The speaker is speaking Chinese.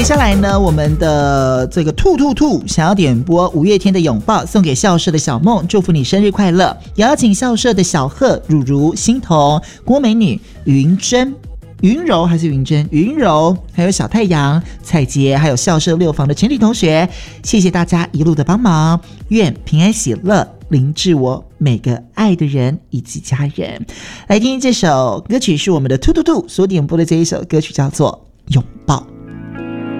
接下来呢，我们的这个兔想要点播五月天的拥抱，送给校舍的小梦，祝福你生日快乐。也邀请校舍的小贺、如如、欣彤、郭美女、云柔还是云珍？云柔，还有小太阳、彩杰，还有校舍6房的全体同学，谢谢大家一路的帮忙，愿平安喜乐临至我每个爱的人以及家人。来听这首歌曲是我们的兔所点播的这一首歌曲，叫做拥抱。